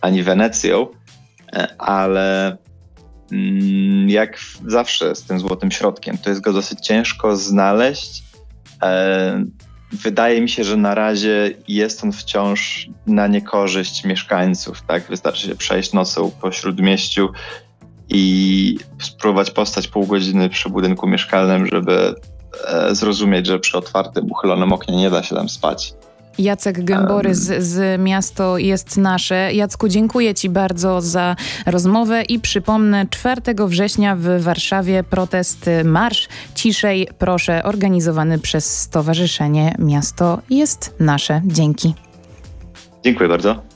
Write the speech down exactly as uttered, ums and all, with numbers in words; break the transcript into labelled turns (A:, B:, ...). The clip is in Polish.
A: ani Wenecją, ale jak zawsze z tym złotym środkiem, to jest go dosyć ciężko znaleźć. Wydaje mi się, że na razie jest on wciąż na niekorzyść mieszkańców. Tak? Wystarczy się przejść nocą po Śródmieściu i spróbować postać pół godziny przy budynku mieszkalnym, żeby zrozumieć, że przy otwartym, uchylonym oknie nie da się tam spać.
B: Jacek Gęborys z, z Miasto jest nasze. Jacku, dziękuję Ci bardzo za rozmowę i przypomnę, czwartego września w Warszawie protest Marsz Ciszej Proszę, organizowany przez Stowarzyszenie Miasto jest nasze. Dzięki.
A: Dziękuję bardzo.